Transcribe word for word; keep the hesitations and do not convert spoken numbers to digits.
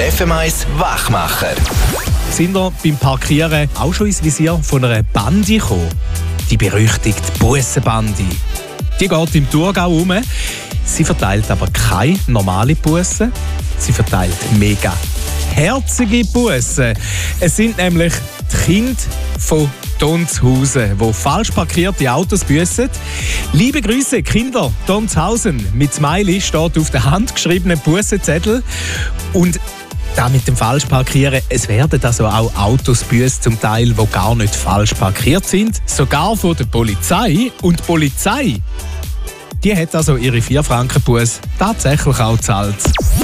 Der F M eins Wachmacher. Sind wir beim Parkieren auch schon ins Visier von einer Bande gekommen? Die berüchtigte Bussenbande. Die geht im Thurgau um. Sie verteilt aber keine normale Busse. Sie verteilt mega herzige Bussen. Es sind nämlich die Kinder von Tonshausen, die falsch parkierte Autos büssen. Liebe Grüße, Kinder Tonshausen. Mit Smiley steht auf der handgeschriebenen Bussenzettel. Und da mit dem Falschparkieren, es werden also auch Autos büßt, zum Teil, die gar nicht falsch parkiert sind. Sogar von der Polizei. Und die Polizei, die hat also ihre vier Franken Busse tatsächlich auch gezahlt.